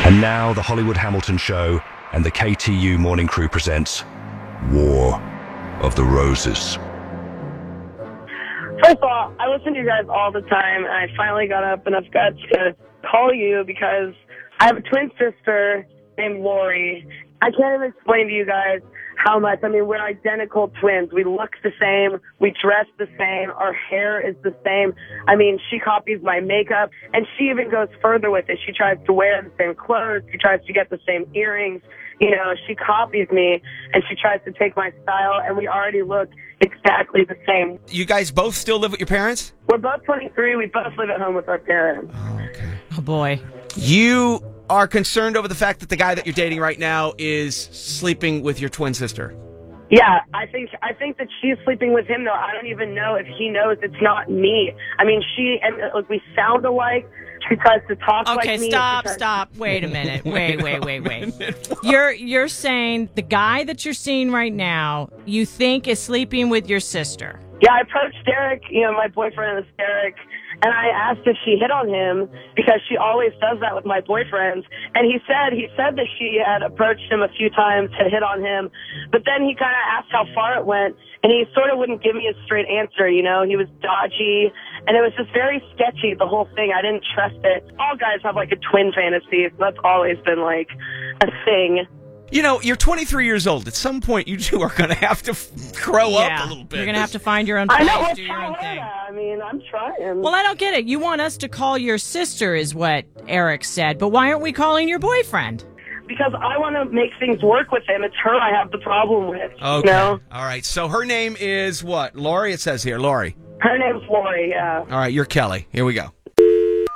And now the Hollywood Hamilton Show and the KTU Morning Crew presents War of the Roses. First of all, I listen to you guys all the time, and I finally got up enough guts to call you because I have a twin sister named Lori. I can't even explain to you guys how much. I mean, we're identical twins. We look the same. We dress the same. Our hair is the same. I mean, she copies my makeup, and she even goes further with it. She tries to wear the same clothes. She tries to get the same earrings. You know, she copies me, and she tries to take my style, and we already look exactly the same. You guys both still live with your parents? We're both 23. We both live at home with our parents. Oh, okay. Oh, boy. You are concerned over the fact that the guy that you're dating right now is sleeping with your twin sister. Yeah, I think that she's sleeping with him, though. I don't even know if he knows it's not me. I mean, we sound alike. She tries to talk like me. Okay, stop. Wait a minute. Wait. You're saying the guy that you're seeing right now, you think is sleeping with your sister? Yeah, I approached Derek, my boyfriend is Derek, and I asked if she hit on him because she always does that with my boyfriends. And he said that she had approached him a few times, had hit on him, but then he kind of asked how far it went, and he sort of wouldn't give me a straight answer, He was dodgy, and it was just very sketchy, the whole thing. I didn't trust it. All guys have like a twin fantasy, so that's always been like a thing. You're 23 years old. At some point, you two are going to have to grow up a little bit. You're going to have to find your own place, do your own thing. I mean, I'm trying. Well, I don't get it. You want us to call your sister is what Eric said, but why aren't we calling your boyfriend? Because I want to make things work with him. It's her I have the problem with. Okay. All right. So her name is what? Lori, it says here. Lori. Her name's Lori, yeah. All right. You're Kelly. Here we go.